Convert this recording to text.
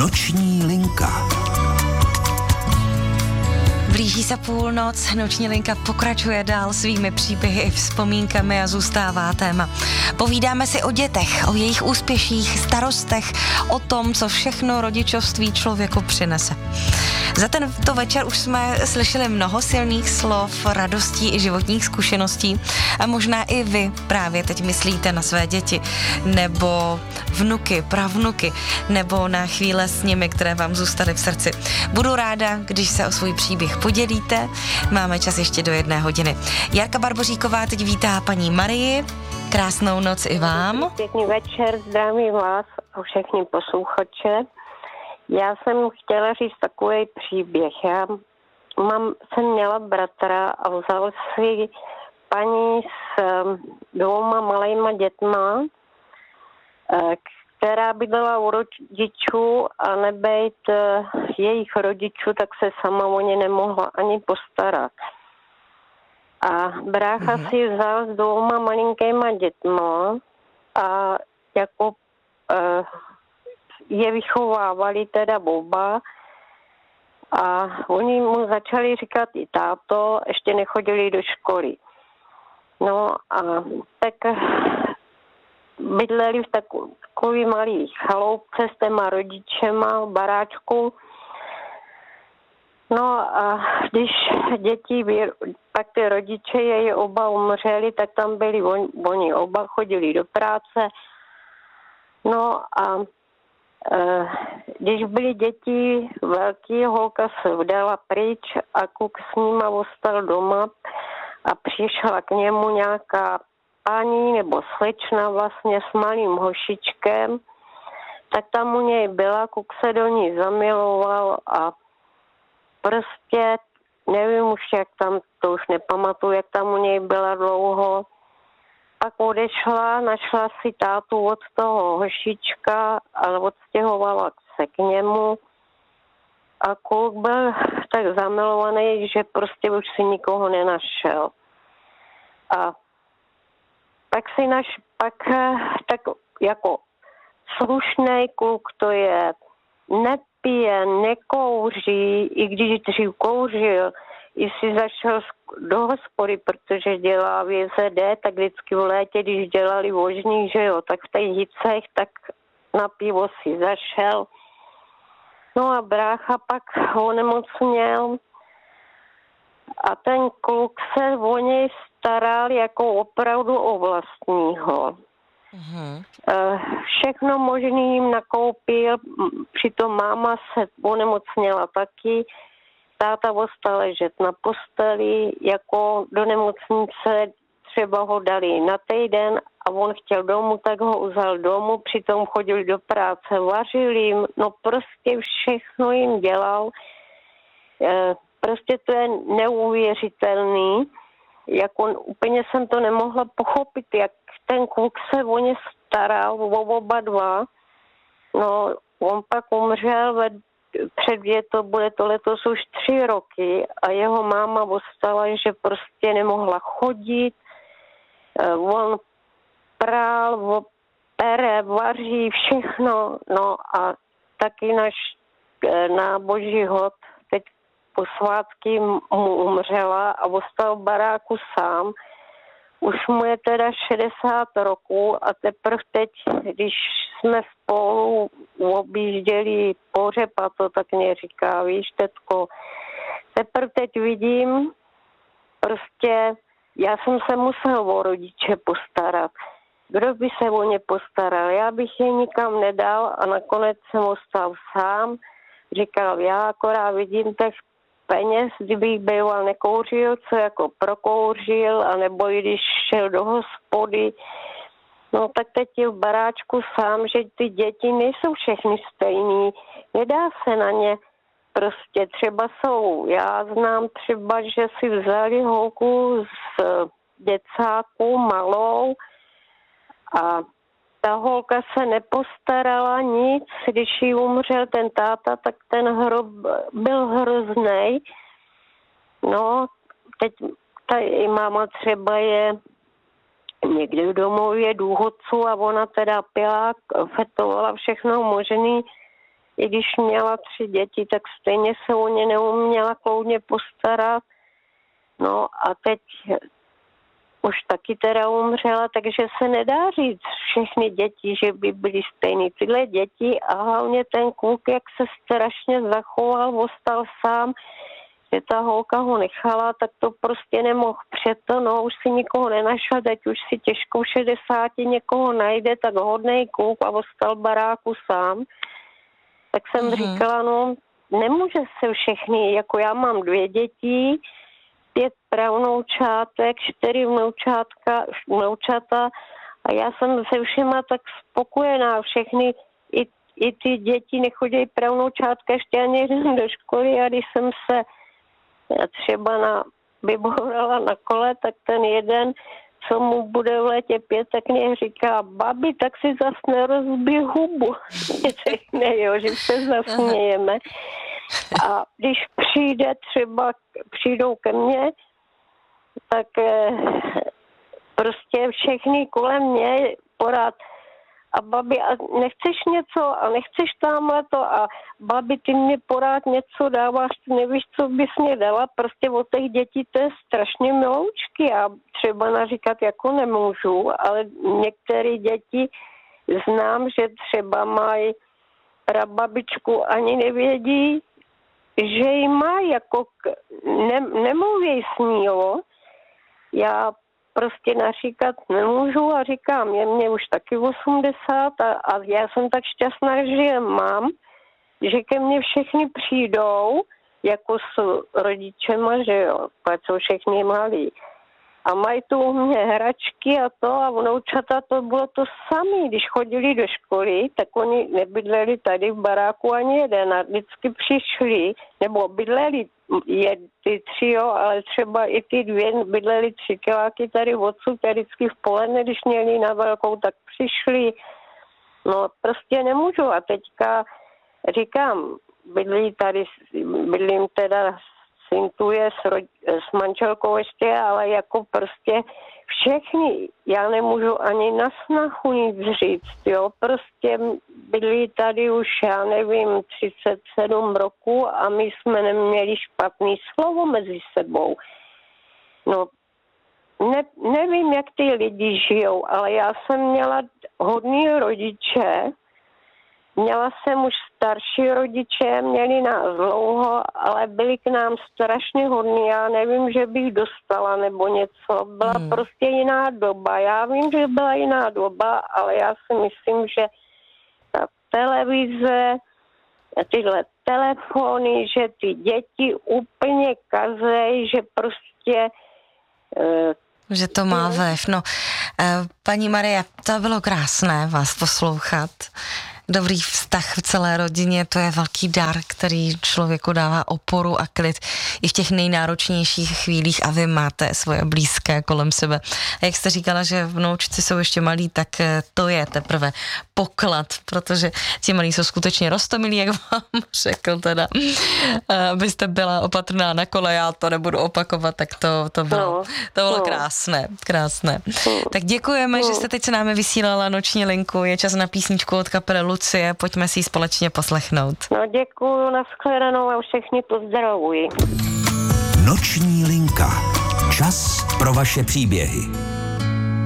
Noční linka. Blíží se půlnoc, noční linka pokračuje dál svými příběhy i vzpomínkami a zůstává téma. Povídáme si o dětech, o jejich úspěších, starostech, o tom, co všechno rodičovství člověku přinese. Za tento večer už jsme slyšeli mnoho silných slov, radostí i životních zkušeností a možná i vy právě teď myslíte na své děti, nebo vnuky, pravnuky, nebo na chvíle s nimi, které vám zůstaly v srdci. Budu ráda, když se o svůj příběh podělíte. Máme čas ještě do 1 hodiny. Jarka Barboříková teď vítá paní Marii. Krásnou noc i vám. Pěkný večer, zdravím vás a všechny posluchače. Já jsem chtěla říct takový příběh. Jsem měla bratra a vzal si paní s 2 malejma dětma, která bydlela u rodičů a nebejt jejich rodičů, tak se sama o ně nemohla ani postarat. A brácha si vzal s 2 malinkýma dětma a jako je vychovávali teda oba a oni mu začali říkat i táto, ještě nechodili do školy. No a tak bydleli v takový malý chaloupce s těma rodičema v baráčku. No a když děti, pak ty rodiče jej oba umřeli, tak tam byli oni oba, chodili do práce. No a když byly děti velký, holka se vdala pryč a kluk s nima ostal doma a přišla k němu nějaká paní nebo slečna vlastně s malým hošičkem, tak tam u něj byla, kluk se do ní zamiloval a prostě nevím už jak tam, to už nepamatuju, jak tam u něj byla dlouho. Pak odešla, našla si tátu od toho hošička a odstěhovala se k němu. A kluk byl tak zamilovaný, že prostě už si nikoho nenašel. A pak tak jako slušný kluk to je, nepije, nekouří, i když dřív kouřil, i si zašel do hospody, protože dělá VZD, tak vždycky v létě, když dělali vožní, že jo, tak v těch hicech, tak na pivo si zašel. No a brácha pak onemocněl a ten kluk se o něj staral jako opravdu o vlastního. Všechno možný jim nakoupil, přitom máma se onemocněla taky, táta ostal ležet na posteli, jako do nemocnice třeba ho dali na týden a on chtěl domů, tak ho vzal domů, přitom chodil do práce, vařil jim, no prostě všechno jim dělal. Prostě to je neuvěřitelný, jako úplně jsem to nemohla pochopit, jak ten kluk se o ně staral, o oba dva. No, on pak umřel bude to letos už 3 roky a jeho máma ostala, že prostě nemohla chodit. On prál, pere, vaří, všechno. No a taky na boží hod teď po svátky mu umřela a ostal v baráku sám. Už mu je teda 60 roků a teprve teď, když jsme spolu objížděli pohřeb, a to tak mě říká, víš, tetko, teprve teď vidím, prostě já jsem se musel o rodiče postarat. Kdo by se o ně postaral? Já bych je nikam nedal a nakonec jsem ostal sám. Říkal, já akorát vidím těch peněz, kdybych býval nekouřil, co jako prokouřil, anebo i když šel do hospody. No tak teď je v baráčku sám, že ty děti nejsou všechny stejný. Nedá se na ně prostě, třeba jsou. Já znám třeba, že si vzali holku z děcáku malou a ta holka se nepostarala nic, když jí umřel ten táta, tak ten hrob byl hroznej. No, teď ta její máma třeba je někde v domově důchodců a ona teda pila, fetovala všechno možný. i když měla 3 děti, tak stejně se o ně neuměla kloudně postarat. No a teď už taky teda umřela, takže se nedá říct všechny děti, že by byly stejný. Tyhle děti a hlavně ten kluk, jak se strašně zachoval, ostal sám, že ta holka ho nechala, tak to prostě nemohl přeto, no už si nikoho nenašel, teď už si těžko v 60 někoho najde, tak hodnej kluk a ostal baráku sám. Tak jsem říkala, no nemůže se všechny, jako já mám 2 děti, 5 pravnoučátek, 4 vnoučata a já jsem se všema tak spokojená, všechny, i ty děti nechodí pravnoučátka ještě ani do školy a když jsem se třeba vybourala na kole, tak ten jeden, co mu bude v létě 5, tak mě říká, babi, tak si zas nerozbij hubu. Řekne, jo, že se zasmějeme. A když přijdou ke mně, tak prostě všechny kolem mě porád. A babi, a nechceš něco a nechceš tamhle to a babi, ty mě porád něco dáváš, ty nevíš, co bys mě dala, prostě od těch dětí to je strašně miloučky a třeba naříkat jako nemůžu, ale některé děti znám, že třeba mají prababičku, ani nevědí, že ji mají, jako nemluví s ní, jo. Já prostě naříkat nemůžu a říkám, je mě už taky 80 a já jsem tak šťastná, že je mám, že ke mně všechny přijdou, jako s rodičema, že jo, pak jsou všechny malí. A mají tu u mě hračky a to a vnoučata to bylo to samé. Když chodili do školy, tak oni nebydleli tady v baráku ani jeden a vždycky přišli, nebo bydleli ty 3, jo, ale třeba i ty 2 bydleli 3 kiláky tady odsud, tady vždycky v poledne, když měli na velkou, tak přišli. No prostě nemůžu a teďka říkám, bydlím teda syntuje s manželkou ještě, ale jako prostě všechny, já nemůžu ani na snahu nic říct, jo, prostě byli tady už, já nevím, 37 roků a my jsme neměli špatný slovo mezi sebou. No, nevím, jak ty lidi žijou, ale já jsem měla hodný rodiče, měla jsem už starší rodiče, měli nás dlouho, ale byli k nám strašně hodní. Já nevím, že bych dostala nebo něco. Byla prostě jiná doba. Já vím, že byla jiná doba, ale já si myslím, že ta televize, tyhle telefony, že ty děti úplně kazej, že prostě... Že to má vliv. No, paní Marie, to bylo krásné vás poslouchat. Dobrý vztah v celé rodině, to je velký dar, který člověku dává oporu a klid i v těch nejnáročnějších chvílích a vy máte svoje blízké kolem sebe. A jak jste říkala, že vnoučci jsou ještě malí, tak to je teprve poklad, protože ti malí jsou skutečně roztomilí, jak vám řekl teda, abyste byla opatrná na kole, já to nebudu opakovat, tak to bylo krásné. Tak děkujeme, že jste teď se námi vysílala noční linku, je čas na písničku od kapely Lucie, pojďme si ji společně poslechnout. No děkuju, nashledanou a všechny pozdravuji. Noční linka. Čas pro vaše příběhy.